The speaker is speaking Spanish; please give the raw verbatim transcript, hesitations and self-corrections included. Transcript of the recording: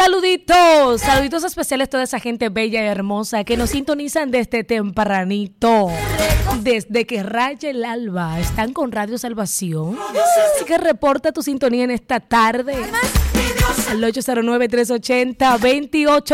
Saluditos, saluditos especiales a toda esa gente bella y hermosa que nos sintonizan desde tempranito, desde que raya el alba. Están con Radio Salvación, así que reporta tu sintonía en esta tarde al ocho cero nueve, tres ocho cero, dos ocho